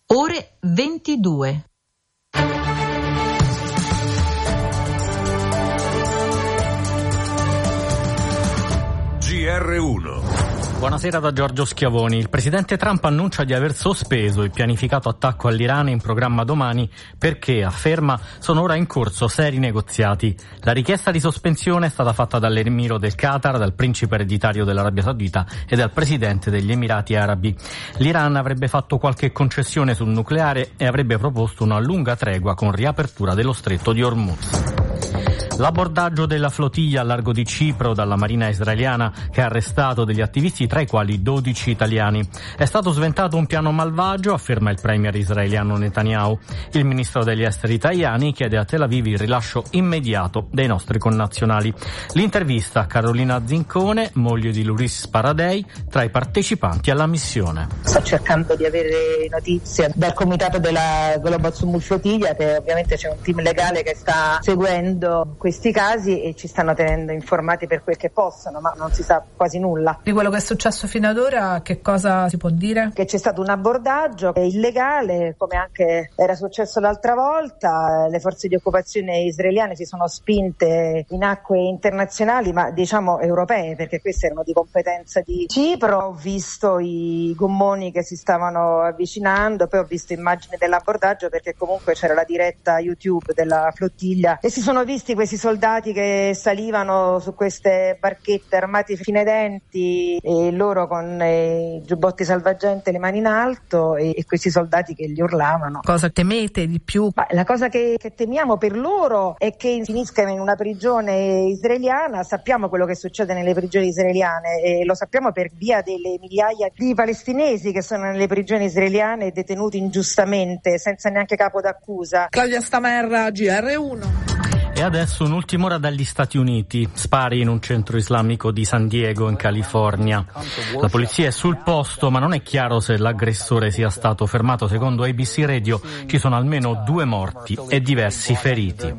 Ore 22. GR1. Buonasera da Giorgio Schiavoni. Il presidente Trump annuncia di aver sospeso il pianificato attacco all'Iran in programma domani perché, afferma, sono ora in corso seri negoziati. La richiesta di sospensione è stata fatta dall'emiro del Qatar, dal principe ereditario dell'Arabia Saudita e dal presidente degli Emirati Arabi. L'Iran avrebbe fatto qualche concessione sul nucleare e avrebbe proposto una lunga tregua con riapertura dello stretto di Hormuz. L'abbordaggio della flottiglia a largo di Cipro dalla marina israeliana che ha arrestato degli attivisti, tra i quali 12 italiani. È stato sventato un piano malvagio, afferma il premier israeliano Netanyahu. Il ministro degli esteri Tajani chiede a Tel Aviv il rilascio immediato dei nostri connazionali. L'intervista a Carolina Zincone, moglie di Luis Paradei, tra i partecipanti alla missione. Sto cercando di avere notizie dal comitato della Global Summit Flottiglia, che ovviamente c'è un team legale che sta seguendo questi casi e ci stanno tenendo informati per quel che possono, ma non si sa quasi nulla. Di quello che è successo fino ad ora, che cosa si può dire? Che c'è stato un abbordaggio illegale, come anche era successo l'altra volta. Le forze di occupazione israeliane si sono spinte in acque internazionali, ma diciamo europee, perché queste erano di competenza di Cipro. Ho visto i gommoni che si stavano avvicinando, poi ho visto immagini dell'abbordaggio, perché comunque c'era la diretta YouTube della flottiglia e si sono visti questi soldati che salivano su queste barchette armati fino ai denti e loro con i giubbotti salvagente, le mani in alto e questi soldati che gli urlavano. Cosa temete di più? Ma la cosa che temiamo per loro è che finiscano in una prigione israeliana. Sappiamo quello che succede nelle prigioni israeliane e lo sappiamo per via delle migliaia di palestinesi che sono nelle prigioni israeliane detenuti ingiustamente senza neanche capo d'accusa. Claudia Stamerra, GR1. E adesso un'ultima ora dagli Stati Uniti. Spari in un centro islamico di San Diego, in California. La polizia è sul posto, ma non è chiaro se l'aggressore sia stato fermato. Secondo ABC Radio ci sono almeno 2 morti e diversi feriti.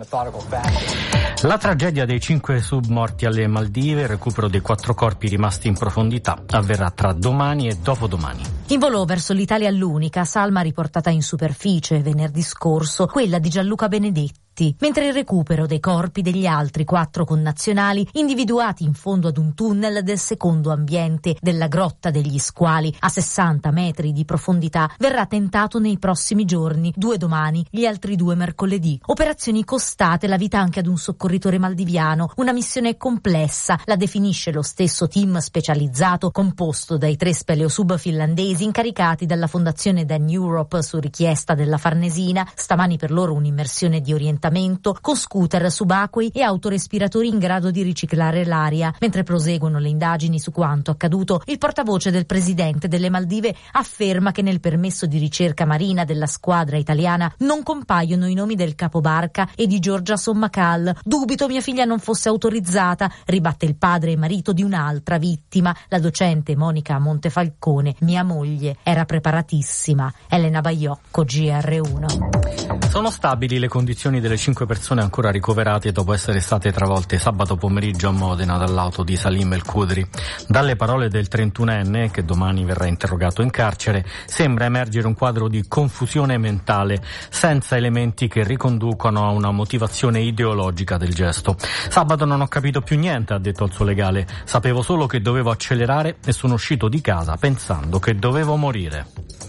La tragedia dei 5 submorti alle Maldive, il recupero dei 4 corpi rimasti in profondità, avverrà tra domani e dopodomani. In volo verso l'Italia l'unica salma riportata in superficie venerdì scorso, quella di Gianluca Benedetti, mentre il recupero dei corpi degli altri 4 connazionali individuati in fondo ad un tunnel del secondo ambiente della Grotta degli Squali a 60 metri di profondità verrà tentato nei prossimi giorni, 2 domani, gli altri 2 mercoledì. Operazioni costate la vita anche ad un soccorritore maldiviano, una missione complessa, la definisce lo stesso team specializzato composto dai 3 speleosub finlandesi incaricati dalla Fondazione Dan Europe su richiesta della Farnesina. Stamani per loro un'immersione di orientamento con scooter subacquei e autorespiratori in grado di riciclare l'aria. Mentre proseguono le indagini su quanto accaduto, il portavoce del presidente delle Maldive afferma che nel permesso di ricerca marina della squadra italiana non compaiono i nomi del capobarca e di Giorgia Sommacal. Dubito mia figlia non fosse autorizzata, ribatte il padre e marito di un'altra vittima, la docente Monica Montefalcone. Mia moglie era preparatissima. Elena Baiocco, GR1. Sono stabili le condizioni delle 5 persone ancora ricoverate dopo essere state travolte sabato pomeriggio a Modena dall'auto di Salim El Khudri. Dalle parole del 31enne, che domani verrà interrogato in carcere, sembra emergere un quadro di confusione mentale, senza elementi che riconducono a una motivazione ideologica del gesto. Sabato non ho capito più niente, ha detto al suo legale. Sapevo solo che dovevo accelerare e sono uscito di casa pensando che dovevo morire.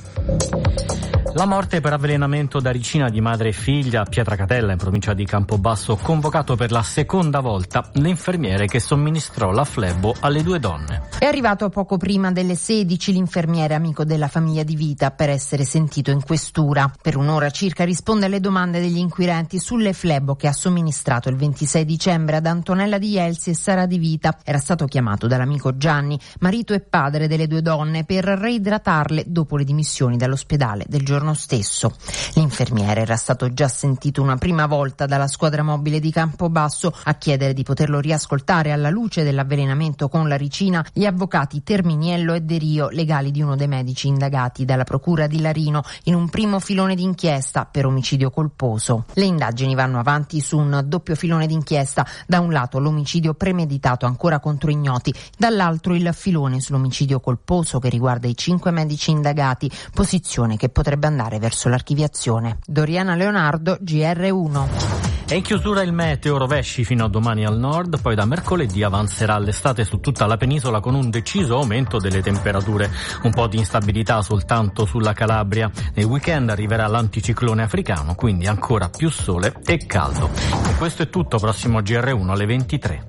La morte per avvelenamento da ricina di madre e figlia a Pietracatella, in provincia di Campobasso, convocato per la seconda volta l'infermiere che somministrò la flebo alle 2 donne. È arrivato poco prima delle 16 l'infermiere amico della famiglia di Vita per essere sentito in questura. Per un'ora circa risponde alle domande degli inquirenti sulle flebo che ha somministrato il 26 dicembre ad Antonella Di Elsi e Sara Di Vita. Era stato chiamato dall'amico Gianni, marito e padre delle 2 donne, per reidratarle dopo le dimissioni dall'ospedale del giorno stesso. L'infermiere era stato già sentito una prima volta dalla squadra mobile di Campobasso. A chiedere di poterlo riascoltare alla luce dell'avvelenamento con la ricina gli avvocati Terminiello e De Rio, legali di uno dei medici indagati dalla procura di Larino in un primo filone d'inchiesta per omicidio colposo. Le indagini vanno avanti su un doppio filone d'inchiesta: da un lato l'omicidio premeditato ancora contro ignoti, dall'altro il filone sull'omicidio colposo che riguarda i 5 medici indagati, posizione che potrebbe potrebbe andare verso l'archiviazione. Doriana Leonardo, GR1. E in chiusura il meteo, rovesci fino a domani al nord, poi da mercoledì avanzerà l'estate su tutta la penisola con un deciso aumento delle temperature. Un po' di instabilità soltanto sulla Calabria. Nel weekend arriverà l'anticiclone africano, quindi ancora più sole e caldo. Con questo è tutto, prossimo GR1 alle 23.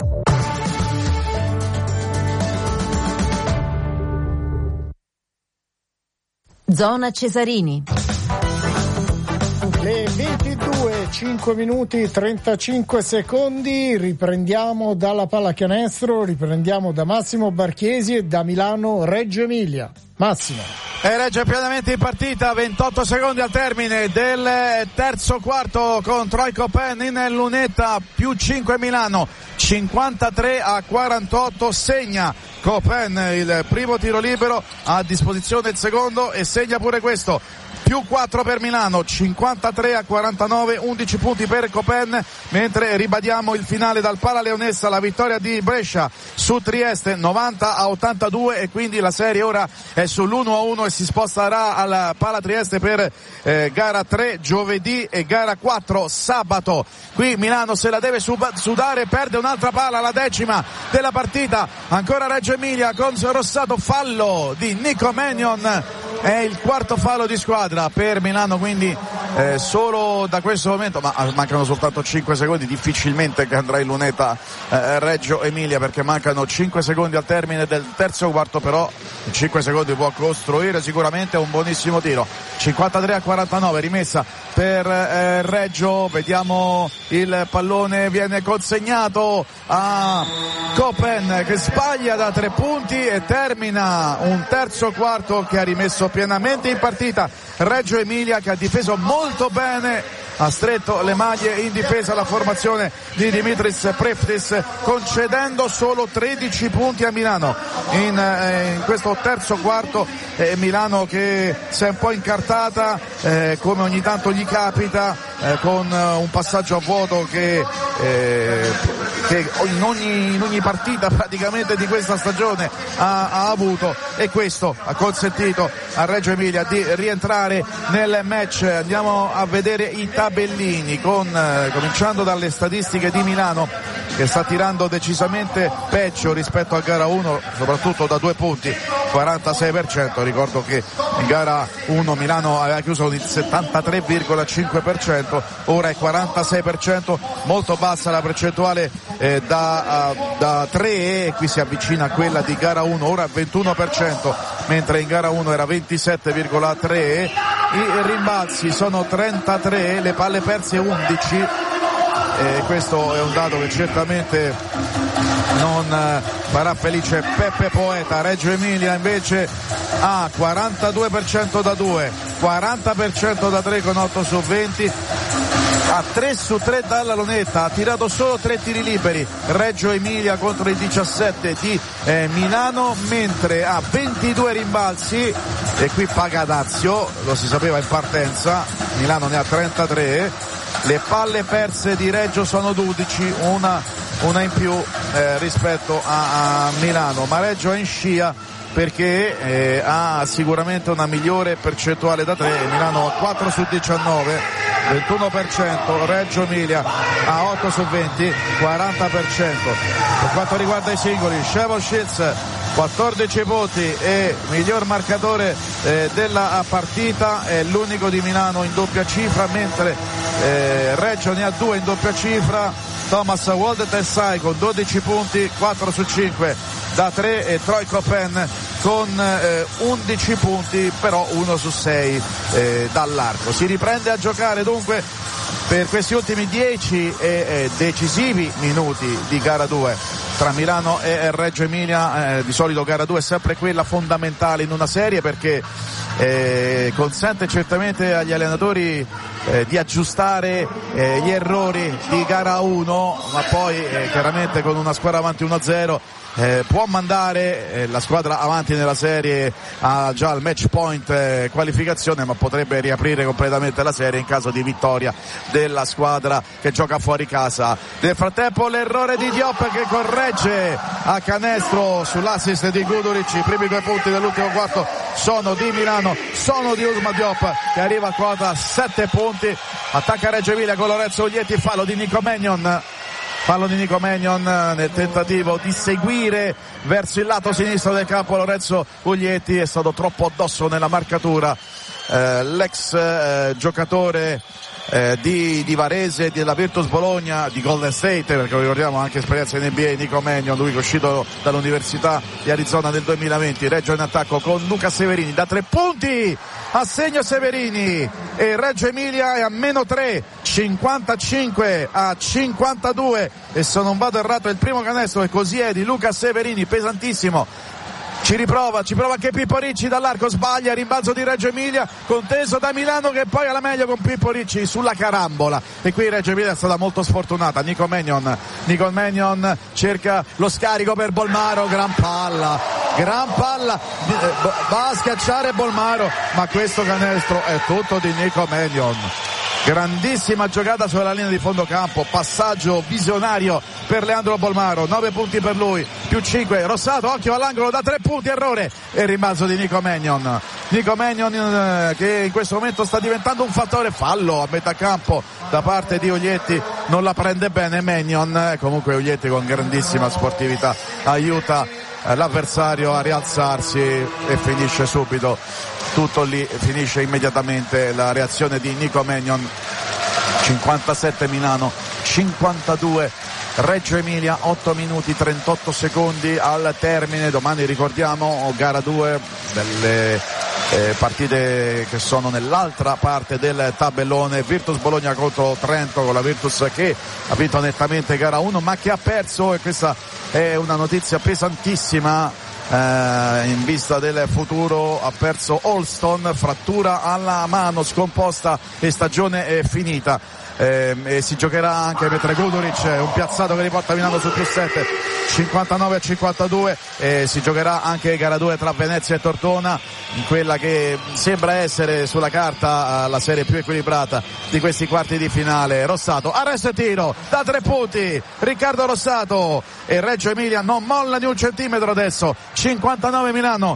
Zona Cesarini. Le 22, 5 minuti 35 secondi, riprendiamo dalla pallacanestro, riprendiamo da Massimo Barchiesi e da Milano Reggio Emilia. Massimo. E Reggio è pienamente in partita, 28 secondi al termine del terzo quarto con Troy Copen in lunetta, più 5 Milano, 53-48, segna Copen il primo tiro libero, a disposizione il secondo e segna pure questo. Più 4 per Milano, 53-49, 11 punti per Copen, mentre ribadiamo il finale dal Pala Leonessa, la vittoria di Brescia su Trieste 90-82 e quindi la serie ora è sull'1-1 e si sposterà al Pala Trieste per gara 3 giovedì e gara 4 sabato. Qui Milano se la deve sudare, perde un'altra palla, la 10ª della partita, ancora Reggio Emilia con Rossato, fallo di Nico Mannion, è il quarto fallo di squadra per Milano, quindi solo da questo momento, ma mancano soltanto 5 secondi, difficilmente che andrà in lunetta Reggio Emilia perché mancano 5 secondi al termine del terzo quarto, però in 5 secondi può costruire sicuramente un buonissimo tiro. 53-49, rimessa per Reggio, vediamo il pallone, viene consegnato a Copen che sbaglia da 3 punti e termina un terzo quarto che ha rimesso pienamente in partita Reggio Emilia, che ha difeso molto bene, ha stretto le maglie in difesa la formazione di Dimitris Preftis, concedendo solo 13 punti a Milano in questo terzo quarto. Milano che si è un po' incartata, come ogni tanto gli capita, con un passaggio a vuoto che in ogni partita praticamente di questa stagione ha avuto, e questo ha consentito a Reggio Emilia di rientrare nel match. Andiamo a vedere i tabellini cominciando dalle statistiche di Milano, che sta tirando decisamente peggio rispetto a gara 1, soprattutto da 2 punti, 46%. Ricordo che in gara 1 Milano aveva chiuso il 73,5%, ora è 46%, molto bassa la percentuale da 3, e qui si avvicina a quella di gara 1, ora 21%, mentre in gara 1 era 27,3%. I rimbalzi sono 33, le palle perse 11, e questo è un dato che certamente non farà felice Peppe Poeta. Reggio Emilia invece ha 42% da 2, 40% da 3 con 8 su 20, a 3 su 3 dalla lunetta, ha tirato solo 3 tiri liberi Reggio Emilia contro i 17 di Milano, mentre ha 22 rimbalzi, e qui paga Dazio, lo si sapeva in partenza, Milano ne ha 33. Le palle perse di Reggio sono 12, una in più rispetto a Milano, ma Reggio è in scia perché ha sicuramente una migliore percentuale da 3, Milano ha 4 su 19, 21%, Reggio Emilia a 8 su 20, 40%. Per quanto riguarda i singoli, Shevon Shields 14 voti e miglior marcatore della partita, è l'unico di Milano in doppia cifra, mentre Reggio ne ha 2 in doppia cifra, Thomas Woldetessai con 12 punti, 4 su 5 da 3, e Troy Copen con 11 punti, però 1 su 6 dall'arco. Si riprende a giocare dunque per questi ultimi 10 e decisivi minuti di gara 2 tra Milano e Reggio Emilia. Di solito gara 2 è sempre quella fondamentale in una serie, perché consente certamente agli allenatori di aggiustare gli errori di gara 1, ma poi chiaramente con una squadra avanti 1-0 può mandare la squadra avanti nella serie, ha già il match point qualificazione, ma potrebbe riaprire completamente la serie in caso di vittoria della squadra che gioca fuori casa. Nel frattempo l'errore di Diop che corregge a canestro sull'assist di Guduric. I primi 2 punti dell'ultimo quarto sono di Milano, sono di Ousmane Diop che arriva a quota 7 punti. Attacca Reggio Emilia con Lorenzo Uglietti, fallo di Nico Mannion. Fallo di Nico Mannion nel tentativo di seguire verso il lato sinistro del campo Lorenzo Uglietti, è stato troppo addosso nella marcatura l'ex giocatore di Varese, della Virtus Bologna, di Golden State, perché lo ricordiamo anche esperienza in NBA, Nico Mannion, lui che è uscito dall'Università di Arizona nel 2020. Reggio in attacco con Luca Severini da 3 punti, assegno Severini e Reggio Emilia è a -3, 55-52, e se non vado errato il primo canestro, e così è, di Luca Severini, pesantissimo. Ci prova anche Pippo Ricci dall'arco, sbaglia, rimbalzo di Reggio Emilia, conteso da Milano che poi alla meglio con Pippo Ricci sulla carambola, e qui Reggio Emilia è stata molto sfortunata. Nico Mannion cerca lo scarico per Bolmaro, gran palla, va a schiacciare Bolmaro, ma questo canestro è tutto di Nico Mannion. Grandissima giocata sulla linea di fondo campo, passaggio visionario per Leandro Bolmaro, 9 punti per lui, più 5 Rossato, occhio all'angolo da 3 punti, errore, e rimbalzo di Nico Mannion che in questo momento sta diventando un fattore. Fallo a metà campo da parte di Uglietti, non la prende bene Mannion, comunque Uglietti con grandissima sportività aiuta l'avversario a rialzarsi e finisce subito. Tutto lì, finisce immediatamente la reazione di Nico Mannion. 57 Milano, 52 Reggio Emilia, 8 minuti 38 secondi al termine. Domani ricordiamo gara 2 delle partite che sono nell'altra parte del tabellone. Virtus Bologna contro Trento, con la Virtus che ha vinto nettamente gara 1 ma che ha perso, e questa è una notizia pesantissima in vista del futuro. Ha perso Holston, frattura alla mano scomposta e stagione è finita. E si giocherà anche mentre Guduric, un piazzato che riporta Milano su +7, 59-52, e si giocherà anche gara 2 tra Venezia e Tortona, in quella che sembra essere sulla carta la serie più equilibrata di questi quarti di finale. Rossato, arresto e tiro da 3 punti, Riccardo Rossato, e Reggio Emilia non molla di un centimetro adesso. 59 Milano,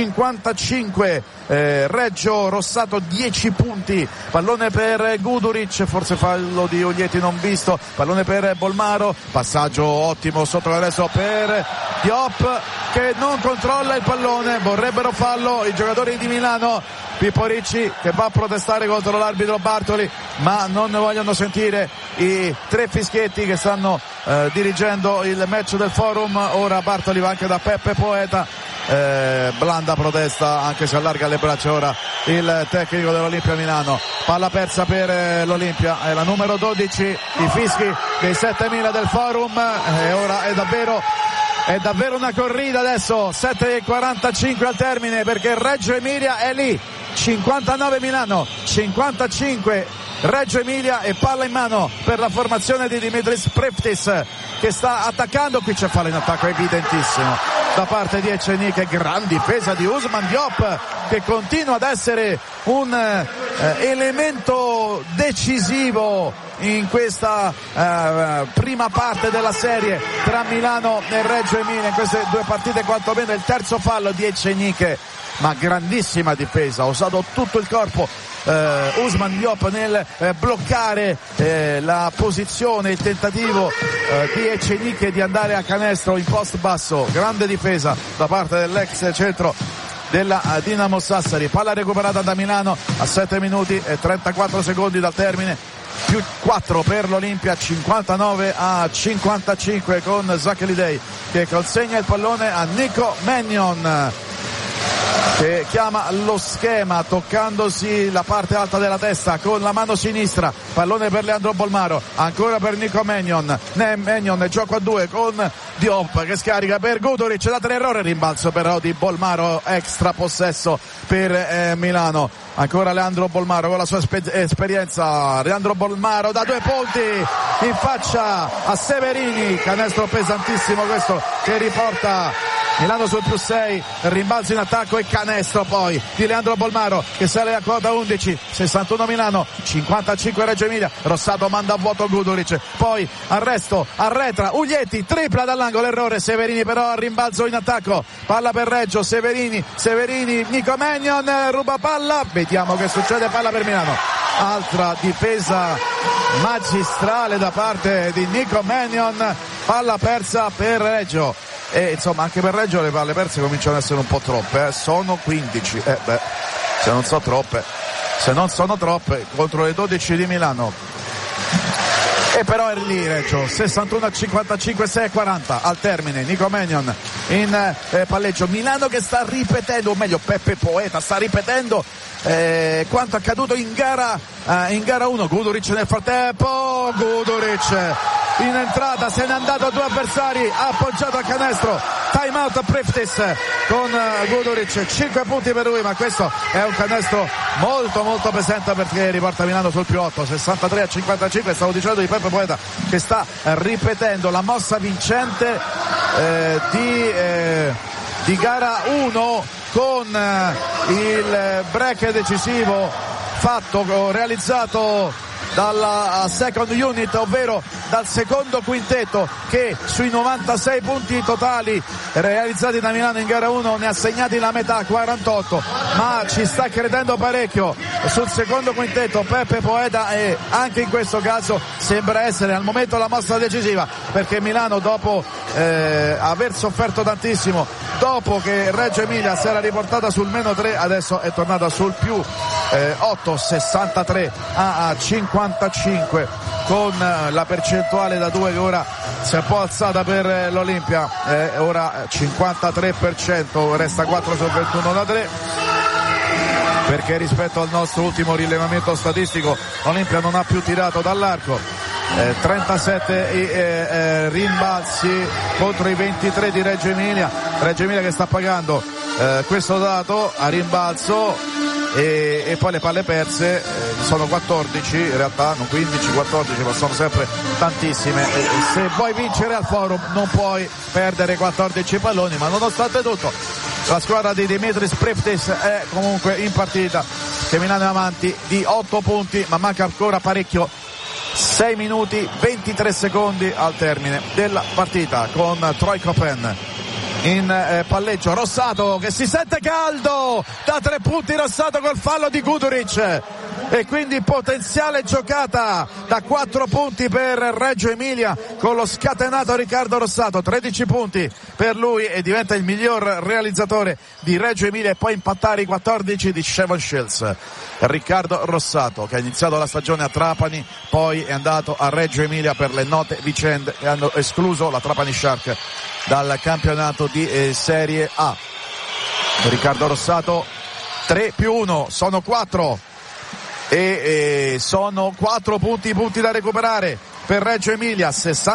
55 Reggio. Rossato 10 punti, pallone per Guduric, forse fallo di Uglietti non visto, pallone per Bolmaro, passaggio ottimo sotto l'adesso per Diop che non controlla il pallone, vorrebbero fallo i giocatori di Milano. Pippo Ricci che va a protestare contro l'arbitro Bartoli, ma non ne vogliono sentire i 3 fischietti che stanno dirigendo il match del Forum. Ora Bartoli va anche da Peppe Poeta, blanda protesta, anche se allarga le braccia ora il tecnico dell'Olimpia Milano. Palla persa per l'Olimpia, è la numero 12, i fischi dei 7.000 del Forum, e ora è davvero una corrida adesso. 7:45 al termine, perché Reggio Emilia è lì. 59 Milano, 55 Reggio Emilia, e palla in mano per la formazione di Dimitris Preftis che sta attaccando. Qui c'è fallo in attacco evidentissimo da parte di Eceniche, gran difesa di Ousmane Diop che continua ad essere un elemento decisivo in questa prima parte della serie tra Milano e Reggio Emilia, in queste 2 partite quantomeno. Il terzo fallo di Eceniche, ma grandissima difesa, ha usato tutto il corpo Ousmane Diop nel bloccare la posizione, il tentativo di Eceniche di andare a canestro in post basso. Grande difesa da parte dell'ex centro della Dinamo Sassari. Palla recuperata da Milano a 7 minuti e 34 secondi dal termine, più 4 per l'Olimpia, 59-55 con Zachary Day che consegna il pallone a Nico Mannion che chiama lo schema toccandosi la parte alta della testa con la mano sinistra, pallone per Leandro Bolmaro, ancora per Nico Mannion, gioco a 2 con Diop che scarica per Guduric, da 3 errore, rimbalzo però di Bolmaro, extra possesso per Milano. Ancora Leandro Bolmaro con la sua esperienza, Leandro Bolmaro da 2 punti in faccia a Severini, canestro pesantissimo questo che riporta Milano sul +6, rimbalzo in attacco e canestro poi di Leandro Bolmaro che sale a quota 11, 61 Milano, 55 Reggio Emilia. Rossato manda a vuoto Guduric, poi arresto, arretra Uglietti, tripla dall'angolo, errore Severini però al rimbalzo in attacco, palla per Reggio, Severini, Nico Mannion ruba palla, vediamo che succede, palla per Milano, altra difesa magistrale da parte di Nico Mannion, palla persa per Reggio. E insomma anche per Reggio le palle perse cominciano ad essere un po' troppe, sono 15, se non sono troppe contro le 12 di Milano. E però è lì Reggio, 61-55, 6-40 al termine, Nico Mannion in palleggio, Milano che sta ripetendo, o meglio Peppe Poeta sta ripetendo quanto accaduto in gara 1. Guduric nel frattempo, Guduric in entrata, se n'è andato a 2 avversari, ha appoggiato a canestro, time out a Preftis con Guduric, 5 punti per lui, ma questo è un canestro molto molto pesante perché riporta Milano sul +8, 63-55. Stavo dicendo di Peppe Poeta che sta ripetendo la mossa vincente di gara 1 con il break decisivo realizzato dalla second unit, ovvero dal secondo quintetto che sui 96 punti totali realizzati da Milano in gara 1 ne ha segnati la metà, 48, ma ci sta credendo parecchio sul secondo quintetto Peppe Poeta e anche in questo caso sembra essere al momento la mossa decisiva, perché Milano dopo aver sofferto tantissimo, dopo che Reggio Emilia si era riportata sul -3, adesso è tornata sul +8, 63-55 con la percentuale da 2 che ora si è un po' alzata per l'Olimpia, ora 53%, resta 4 su 21 da 3, perché rispetto al nostro ultimo rilevamento statistico l'Olimpia non ha più tirato dall'arco, 37 rimbalzi contro i 23 di Reggio Emilia che sta pagando questo dato a rimbalzo. E poi le palle perse sono 14, in realtà non 15, 14, ma sono sempre tantissime. Se vuoi vincere al Forum non puoi perdere 14 palloni, ma nonostante tutto la squadra di Dimitris Preftis è comunque in partita, che Milano è avanti di 8 punti, ma manca ancora parecchio, 6 minuti 23 secondi al termine della partita, con Troy Copen in palleggio. Rossato che si sente caldo da 3 punti, Rossato col fallo di Guduric e quindi potenziale giocata da 4 punti per Reggio Emilia con lo scatenato Riccardo Rossato, 13 punti per lui e diventa il miglior realizzatore di Reggio Emilia, e poi impattare i 14 di Shevon Shields. Riccardo Rossato che ha iniziato la stagione a Trapani, poi è andato a Reggio Emilia per le note vicende e hanno escluso la Trapani Shark dal campionato di Serie A. Riccardo Rossato 3+1 sono 4 e sono 4 punti da recuperare per Reggio Emilia,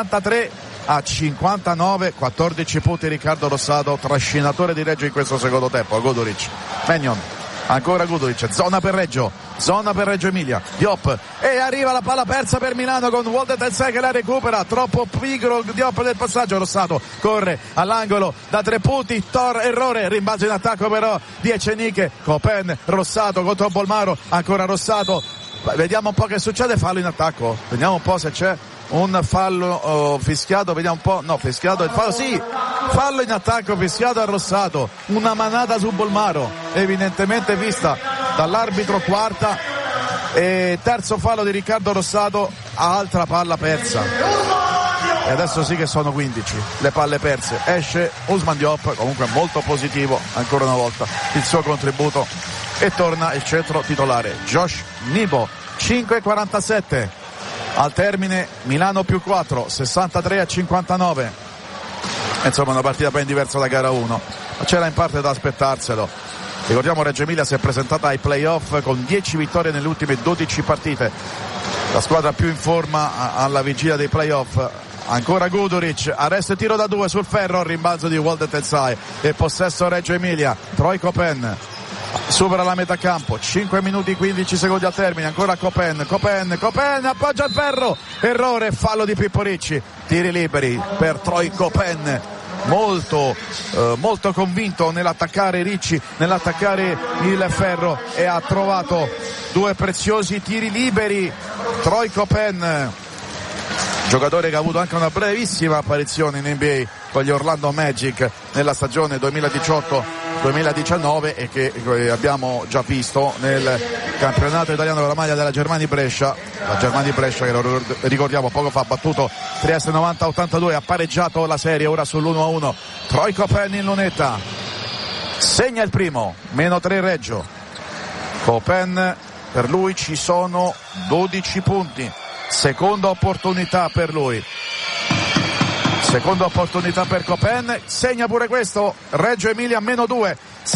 63-59, 14 punti Riccardo Rossato, trascinatore di Reggio in questo secondo tempo. Guduric, Mannion, ancora Guduric, zona per Reggio Emilia, Diop, e arriva la palla persa per Milano con Walter Telsai che la recupera, troppo pigro Diop del passaggio, Rossato corre all'angolo da 3 punti, errore, rimbalzo in attacco però di Eceniche, Copen, Rossato contro Bolmaro, ancora Rossato, vediamo un po' che succede, fallo in attacco, vediamo un po' se c'è un fallo fischiato, vediamo un po', no, fischiato il fallo, sì, fallo in attacco fischiato a Rossato, una manata su Bolmaro evidentemente vista dall'arbitro, quarta, e terzo fallo di Riccardo Rossato, altra palla persa, e adesso sì che sono 15 le palle perse. Esce Ousmane Diop, comunque molto positivo ancora una volta il suo contributo, e torna il centro titolare Josh Nibo. 5:47 al termine, Milano +4, 63-59. Insomma una partita ben diversa da gara 1, ma c'era in parte da aspettarselo. Ricordiamo, Reggio Emilia si è presentata ai playoff con 10 vittorie nelle ultime 12 partite, la squadra più in forma alla vigilia dei playoff. Ancora Guduric, arresto e tiro da 2 sul ferro, rimbalzo di Waldet Elsai e possesso Reggio Emilia. Troy Copen supera la metà campo, 5 minuti 15 secondi al termine, ancora Copen appoggia il ferro, errore, fallo di Pippo Ricci. Tiri liberi per Troy Copen, molto convinto nell'attaccare Ricci, nell'attaccare il ferro, e ha trovato 2 preziosi tiri liberi. Troy Copen, giocatore che ha avuto anche una brevissima apparizione in NBA con gli Orlando Magic nella stagione 2018-2019 e che abbiamo già visto nel campionato italiano con la maglia della Germania Brescia. La Germania Brescia, che lo ricordiamo, poco fa ha battuto Trieste 90-82, ha pareggiato la serie ora sull'1-1. Troy Copen in lunetta, segna il primo, -3 Reggio. Copen, per lui ci sono 12 punti. Seconda opportunità per lui, seconda opportunità per Copen, segna pure questo. Reggio Emilia -2,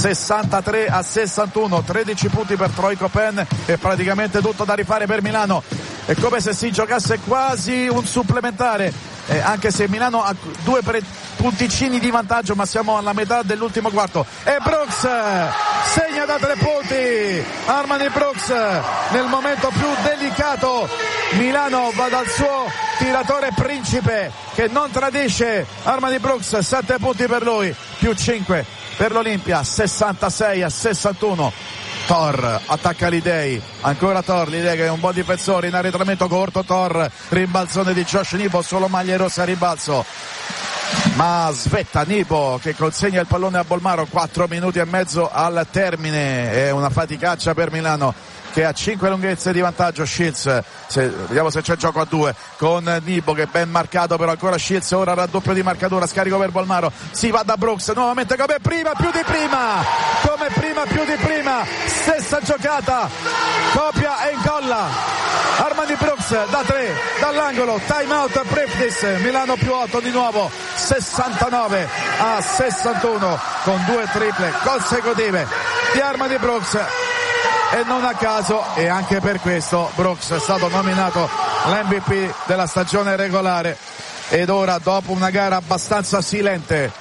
63-61, 13 punti per Troy Copen e praticamente tutto da rifare per Milano. È come se si giocasse quasi un supplementare, anche se Milano ha 2 punticini di vantaggio, ma siamo alla metà dell'ultimo quarto. E Brooks segna da 3 punti. Armani Brooks nel momento più delicato. Milano va dal suo tiratore principe che non tradisce. Armani Brooks, 7 punti per lui, più 5 per l'Olimpia, 66-61. Tor attacca Lidei, ancora Tor, Lidei che è un buon difensore, in arretramento corto Tor, rimbalzone di Josh Nibo, solo maglie rosse a rimbalzo, ma svetta Nibo che consegna il pallone a Bolmaro. 4 minuti e mezzo al termine, è una faticaccia per Milano che ha 5 lunghezze di vantaggio. Shields, vediamo se c'è gioco a 2 con Nibo che è ben marcato, però ancora Shields, ora raddoppio di marcatura, scarico per Bolmaro, si va da Brooks nuovamente come prima, più di prima, stessa giocata, copia e incolla. Armani Brooks da 3 dall'angolo, time out Priftis, Milano più 8 di nuovo, 69-61 con 2 triple consecutive di Armani Brooks. E non a caso, e anche per questo, Brooks è stato nominato l'MVP della stagione regolare. Ed ora, dopo una gara abbastanza silente,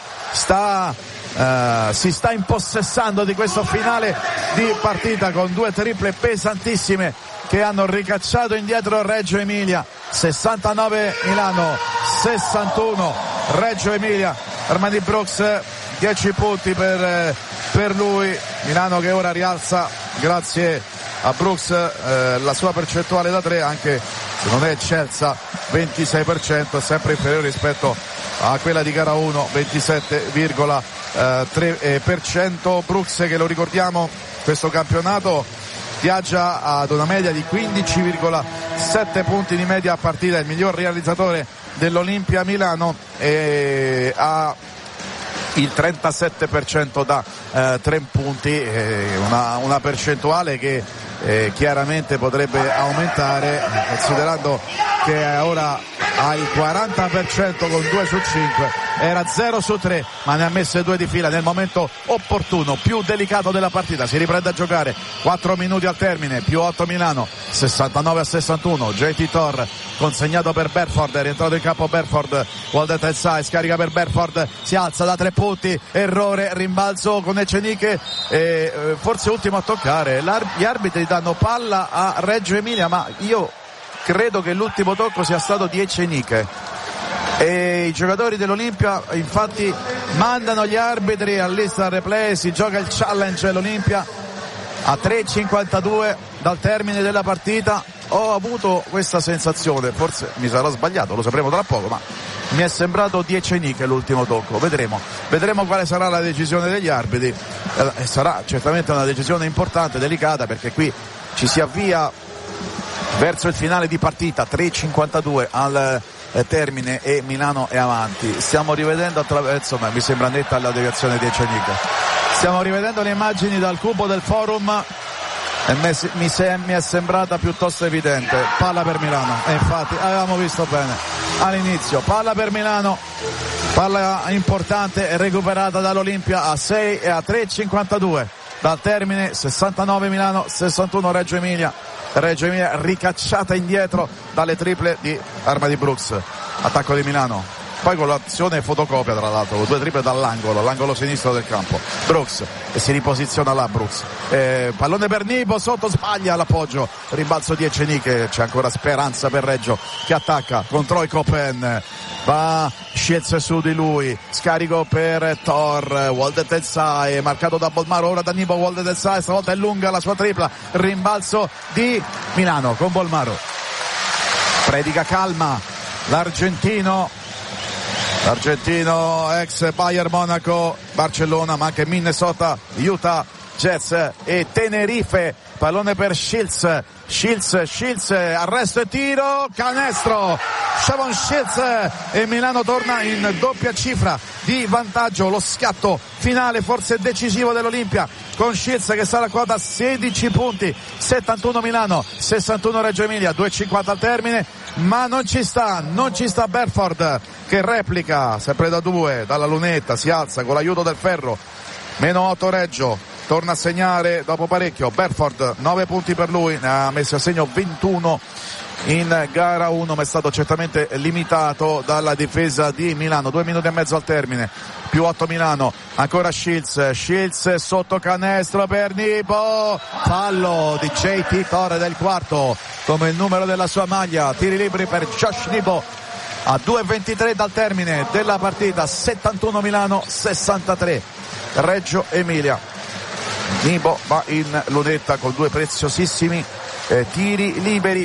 si sta impossessando di questo finale di partita con 2 triple pesantissime che hanno ricacciato indietro Reggio Emilia. 69 Milano, 61 Reggio Emilia. Armani Brooks, 10 punti per lui. Milano che ora rialza, grazie a Brooks, la sua percentuale da 3, anche se non è eccelsa, 26%, è sempre inferiore rispetto a quella di gara 1, 27,3%. Brooks, che lo ricordiamo, questo campionato viaggia ad una media di 15,7 punti di media a partita, il miglior realizzatore dell'Olimpia Milano, e ha il 37% da 3 punti, una percentuale che chiaramente potrebbe aumentare, considerando che ora ha il 40% con 2 su 5, era 0 su 3, ma ne ha messe 2 di fila nel momento opportuno, più delicato della partita. Si riprende a giocare, 4 minuti al termine, più 8 Milano, 69-61. JT Tor consegnato per Berford, è rientrato in campo Berford, Waldet Elsai scarica per Berford, si alza da 3 punti, errore, rimbalzo con Eceniche, forse ultimo a toccare. Gli arbitri danno palla a Reggio Emilia, ma io credo che l'ultimo tocco sia stato di Eceniche, e i giocatori dell'Olimpia infatti mandano gli arbitri all'ista replay. Si gioca il challenge dell'Olimpia a 3:52 dal termine della partita. Ho avuto questa sensazione, forse mi sarò sbagliato, lo sapremo tra poco, ma mi è sembrato di Eceniche l'ultimo tocco. Vedremo quale sarà la decisione degli arbitri. Sarà certamente una decisione importante, delicata, perché qui ci si avvia verso il finale di partita, 3:52 al termine e Milano è avanti. Stiamo rivedendo insomma, mi sembra netta la deviazione di Eceniche. Stiamo rivedendo le immagini dal cubo del forum e mi è sembrata piuttosto evidente. Palla per Milano, e infatti avevamo visto bene all'inizio. Palla per Milano, palla importante recuperata dall'Olimpia a 6 e a 3:52. dal termine, 69 Milano, 61 Reggio Emilia. Reggio Emilia ricacciata indietro dalle triple di Armani Brooks. Attacco di Milano, poi con l'azione fotocopia tra l'altro, con 2 triple dall'angolo sinistro del campo. Brooks e si riposiziona là Brooks, pallone per Nibo, sotto, sbaglia l'appoggio, rimbalzo di Eceniche, c'è ancora speranza per Reggio che attacca con Troy Coppen, va Shields su di lui, scarico per Thor, Walde Telsai, marcato da Bolmaro, ora da Nibo, Walde Telsai, stavolta è lunga la sua tripla, rimbalzo di Milano con Bolmaro, predica calma l'argentino ex Bayern Monaco, Barcellona, ma anche Minnesota, Utah Jazz e Tenerife. Pallone per Shields, arresto e tiro, canestro, Shavon Shields, e Milano torna in doppia cifra di vantaggio. Lo scatto finale forse decisivo dell'Olimpia con Shields che sta alla quota 16 punti, 71 Milano, 61 Reggio Emilia, 2:50 al termine, ma non ci sta Berford che replica sempre da 2 dalla lunetta, si alza con l'aiuto del ferro, meno 8 Reggio, torna a segnare dopo parecchio Berford, 9 punti per lui, ne ha messi a segno 21 in gara 1, ma è stato certamente limitato dalla difesa di Milano. 2 minuti e mezzo al termine, più 8 Milano, ancora Shields sotto canestro per Nibo, fallo di JT Torre del quarto come il numero della sua maglia, tiri liberi per Josh Nibo a 2:23 dal termine della partita, 71 Milano, 63 Reggio Emilia. Nibo va in lunetta con 2 preziosissimi tiri liberi,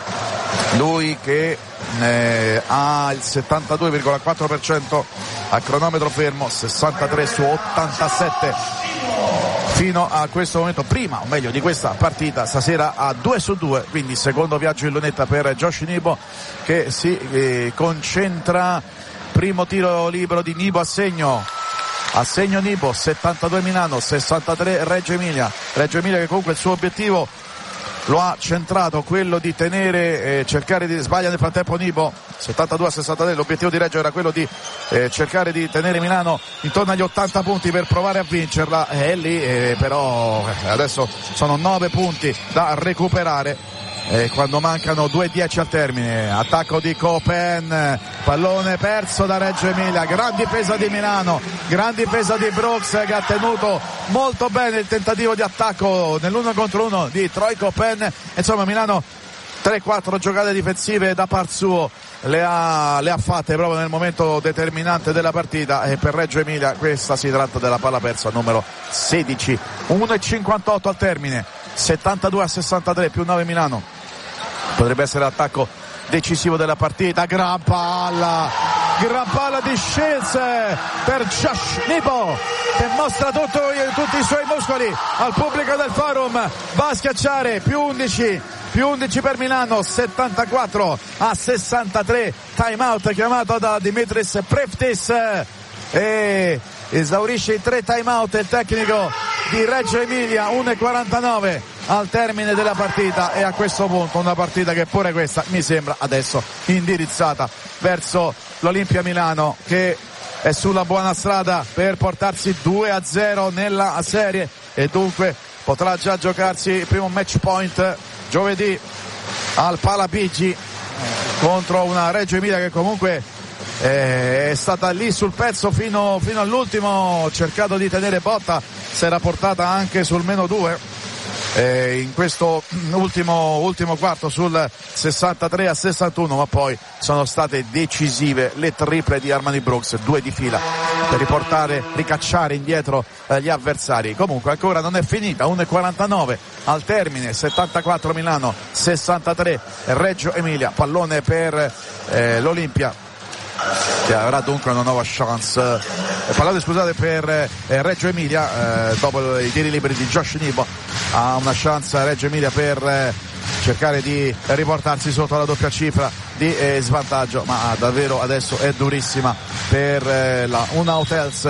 lui che ha il 72,4% a cronometro fermo, 63 su 87 fino a questo momento, prima o meglio di questa partita. Stasera a 2 su 2, quindi secondo viaggio in lunetta per Josh Nibo che si concentra. Primo tiro libero di Nibo a segno Nibo, 72 Milano, 63 Reggio Emilia che comunque il suo obiettivo lo ha centrato, quello di tenere, cercare di sbagliare nel frattempo Nibo, 72-63, l'obiettivo di Reggio era quello di cercare di tenere Milano intorno agli 80 punti per provare a vincerla, e lì però adesso sono 9 punti da recuperare quando mancano 2:10 al termine. Attacco di Copen, pallone perso da Reggio Emilia, gran difesa di Milano, gran difesa di Brooks che ha tenuto molto bene il tentativo di attacco nell'1 contro 1 di Troy Copen. Insomma Milano 3-4 giocate difensive da par suo le ha fatte proprio nel momento determinante della partita, e per Reggio Emilia questa si tratta della palla persa numero 16. 1:58 al termine, 72-63 più 9 Milano. Potrebbe essere l'attacco decisivo della partita. Gran palla di Shields per Josh Nibo che mostra tutti i suoi muscoli al pubblico del forum, va a schiacciare, più 11 per Milano, 74-63. Time out chiamato da Dimitris Preftis e esaurisce i 3 time out il tecnico di Reggio Emilia. 1:49 al termine della partita, e a questo punto una partita che pure questa mi sembra adesso indirizzata verso l'Olimpia Milano, che è sulla buona strada per portarsi 2-0 nella serie, e dunque potrà già giocarsi il primo match point giovedì al Palapigi contro una Reggio Emilia che comunque è stata lì sul pezzo fino all'ultimo, cercato di tenere botta, si era portata anche sul -2 in questo ultimo quarto sul 63-61, ma poi sono state decisive le triple di Armani Brooks, 2 di fila per ricacciare indietro gli avversari. Comunque ancora non è finita, 1:49 al termine, 74 Milano, 63 Reggio Emilia. Pallone per l'Olimpia che avrà dunque una nuova chance. Pallone, scusate, per Reggio Emilia, dopo i tiri liberi di Josh Nibo ha una chance Reggio Emilia per cercare di riportarsi sotto la doppia cifra di svantaggio, ma davvero adesso è durissima per la Una Hotels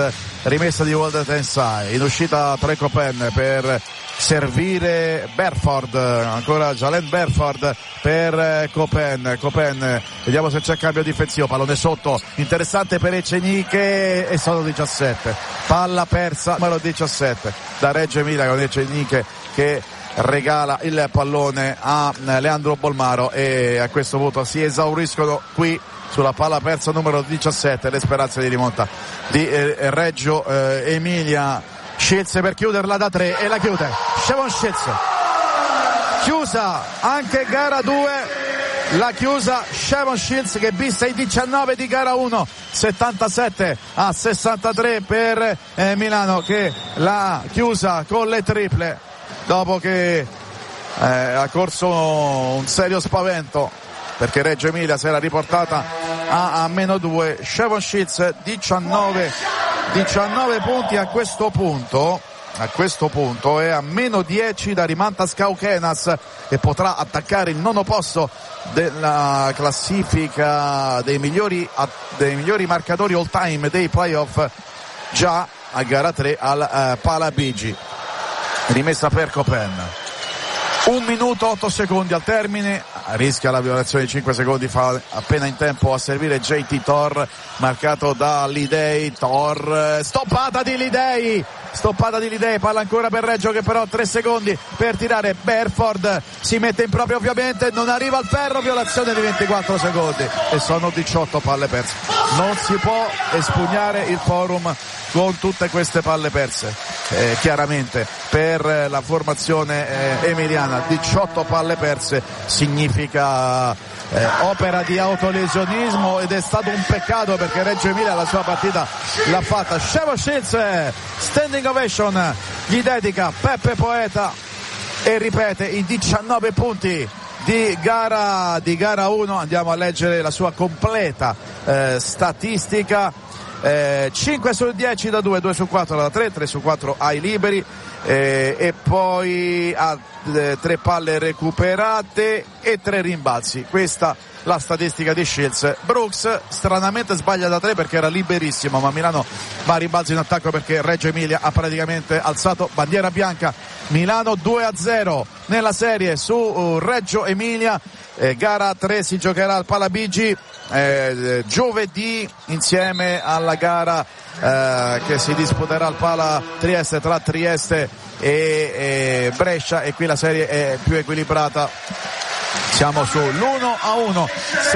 rimessa di Walden Tensai, in uscita Trey Copen per servire Berford, ancora Jalen Berford per Copen, vediamo se c'è cambio difensivo, pallone sotto, interessante per Eceniche e sono 17, palla persa numero 17 da Reggio Emilia con Eceniche che regala il pallone a Leandro Bolmaro e a questo punto si esauriscono qui sulla palla persa numero 17 le speranze di rimonta di Reggio Emilia. Shields per chiuderla da 3 e la chiude Shavon Shields, chiusa anche gara 2, la chiusa Shavon Shields che vista i 19 di gara 1, 77-63 per Milano che l'ha chiusa con le triple dopo che ha corso un serio spavento perché Reggio Emilia si era riportata a -2. Shavon Shields 19 punti a questo punto è a -10 da Rimantas Kaukenas che potrà attaccare il nono posto della classifica dei migliori marcatori all time dei playoff già a gara 3 al Palabigi. Rimessa per Copen, 1 minuto 8 secondi al termine, rischia la violazione di 5 secondi, fa appena in tempo a servire JT Thor, marcato da Lidei. Thor, stoppata di Lidei, palla ancora per Reggio che però ha 3 secondi per tirare. Berford si mette in proprio, ovviamente non arriva al ferro, violazione di 24 secondi e sono 18 palle perse. Non si può espugnare il forum con tutte queste palle perse, chiaramente per la formazione emiliana 18 palle perse significa opera di autolesionismo ed è stato un peccato perché Reggio Emilia la sua partita l'ha fatta. Shavon Shields, standing ovation gli dedica Peppe Poeta e ripete i 19 punti di gara 1. Andiamo a leggere la sua completa statistica. 5 su 10 da 2, 2 su 4 da 3, 3 su 4 ai liberi e poi ha 3 palle recuperate e 3 rimbalzi. Questa la statistica di Shields. Brooks stranamente sbaglia da 3 perché era liberissimo, ma Milano va a rimbalzo in attacco perché Reggio Emilia ha praticamente alzato bandiera bianca. Milano 2-0 nella serie su Reggio Emilia. Gara 3 si giocherà al Palabigi giovedì insieme alla gara che si disputerà al Pala Trieste tra Trieste e Brescia, e qui la serie è più equilibrata. Siamo sull'1-1,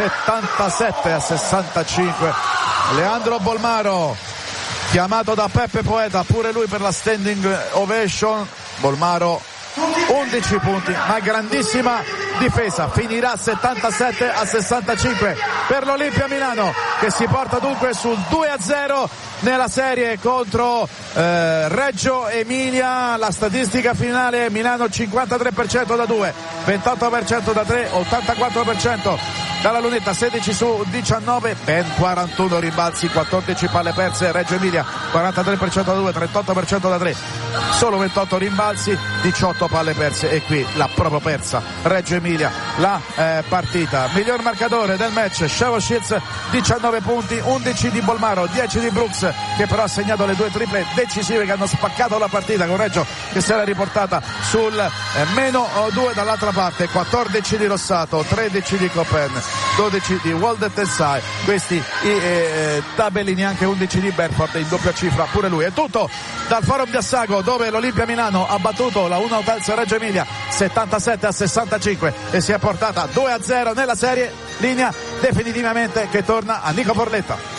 77-65. Leandro Bolmaro chiamato da Peppe Poeta, pure lui per la standing ovation. Bolmaro 11 punti, ma grandissima difesa, finirà 77-65 per l'Olimpia Milano che si porta dunque sul 2-0 nella serie contro Reggio Emilia. La statistica finale: Milano 53% da 2, 28% da 3, 84% dalla lunetta, 16 su 19, ben 41 rimbalzi, 14 palle perse. Reggio Emilia 43% da 2, 38% da 3, solo 28 rimbalzi, 18 palle perse, e qui l'ha proprio persa Reggio Emilia la partita. Miglior marcatore del match Shavon Shields, 19 punti, 11 di Bolmaro, 10 di Brooks che però ha segnato le 2 triple decisive che hanno spaccato la partita, con Reggio che si era riportata sul -2 dall'altra parte, 14 di Rossato, 13 di Copen, 12 di Walden Tensai, questi i tabellini, anche 11 di Berford in doppia cifra pure lui. È tutto dal Forum di Assago, dove l'Olimpia Milano ha battuto la 1 Hotels Reggio Emilia 77-65 e si è portata 2-0 nella serie. Linea definitivamente che torna a Nico Porletta.